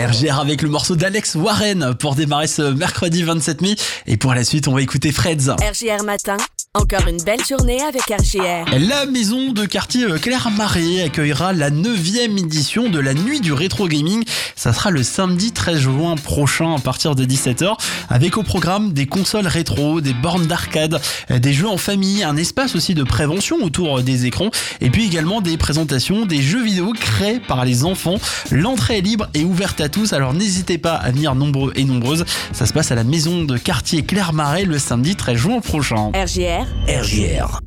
RJR avec le morceau d'Alex Warren pour démarrer ce mercredi 27 mai. Et pour la suite, on va écouter Freds. RJR Matin, encore une belle journée avec RJR. La maison de quartier Clermarais accueillera la 9e édition de la nuit du rétro gaming. Ça sera le samedi 13 juin prochain à partir de 17h avec au programme des consoles rétro, des bornes d'arcade, des jeux en famille, un espace aussi de prévention autour des écrans et puis également des présentations des jeux vidéo créés par les enfants. L'entrée est libre et ouverte à tous, alors n'hésitez pas à venir nombreux et nombreuses. Ça se passe à la maison de quartier Clermarais le samedi 13 juin prochain. RJR. RJR.